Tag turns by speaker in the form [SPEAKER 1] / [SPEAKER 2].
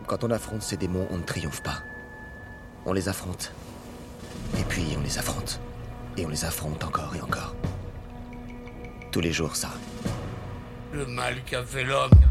[SPEAKER 1] Quand on affronte ces démons, on ne triomphe pas. On les affronte. Et puis on les affronte. Et on les affronte encore et encore. Tous les jours, ça.
[SPEAKER 2] Le mal qu'a fait l'homme.